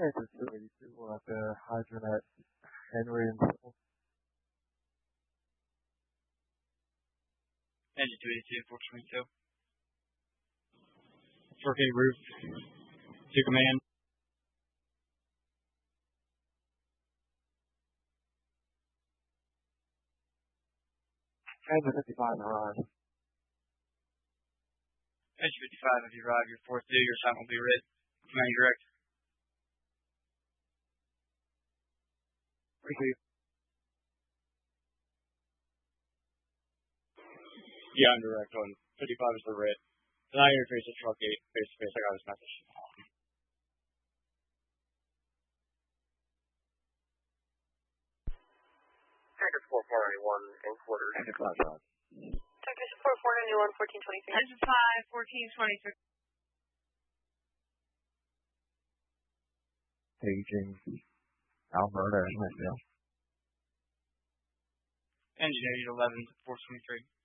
Texas 282 at the hydrant at Henry and Sill. Engine 282, 422. 4K roof to command. Engine 55 arrive. Engine 55, if you arrive, your 4-2, your time will be red. Command direct. Receive. Yeah, I'm direct on 55 is the red. Then I interface the truck gate face to face. I got his message. Texas 4491 in quarters. Engine 5 arrive. Texas 4491, 1423. Engine 5, 1423. Paging Alberta and Hinsdale. Engine 811, 423.